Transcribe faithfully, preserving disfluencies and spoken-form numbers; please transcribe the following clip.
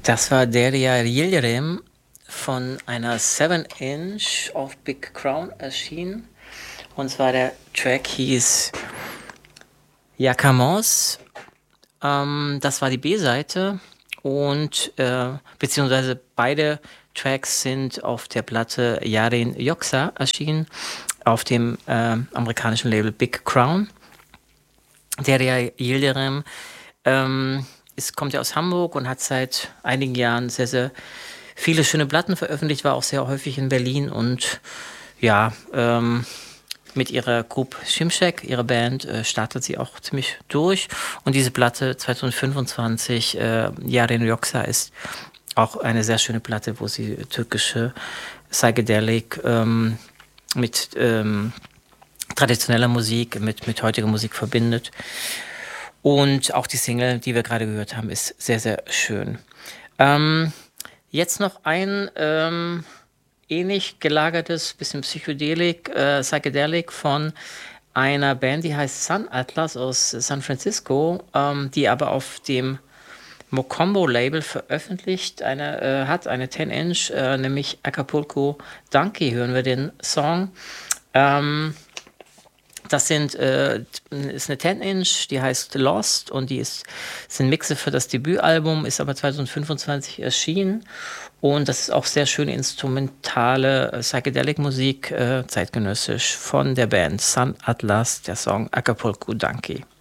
Das war Derya Yildirim von einer seven inch auf Big Crown erschienen. Und zwar der Track hieß Yakamos. Ähm, das war die B-Seite. Und äh, beziehungsweise beide Tracks sind auf der Platte Yarin Yoksa erschienen, auf dem äh, amerikanischen Label Big Crown. Derya Yildirim ähm, ist, kommt ja aus Hamburg und hat seit einigen Jahren sehr, sehr viele schöne Platten veröffentlicht, war auch sehr häufig in Berlin und ja, ähm, mit ihrer Group Shimshek, ihrer Band, äh, startet sie auch ziemlich durch. Und diese Platte zwanzig fünfundzwanzig, äh, Yarin Yoksa, ist auch eine sehr schöne Platte, wo sie türkische Psychedelic ähm, mit ähm, traditioneller Musik, mit, mit heutiger Musik verbindet. Und auch die Single, die wir gerade gehört haben, ist sehr, sehr schön. Ähm, jetzt noch ein ähm, ähnlich gelagertes, bisschen Psychedelik, äh, Psychedelic von einer Band, die heißt Sun Atlas aus San Francisco, ähm, die aber auf dem Mocombo-Label veröffentlicht eine, äh, hat, eine ten inch, äh, nämlich Acapulco Donkey, hören wir den Song. Ähm, Das sind, äh, ist eine ten inch, die heißt Lost und die ist, sind Mixe für das Debütalbum, ist aber zwanzig fünfundzwanzig erschienen und das ist auch sehr schöne instrumentale äh, Psychedelic-Musik, äh, zeitgenössisch von der Band Sun Atlas, der Song Acapulco Donkey.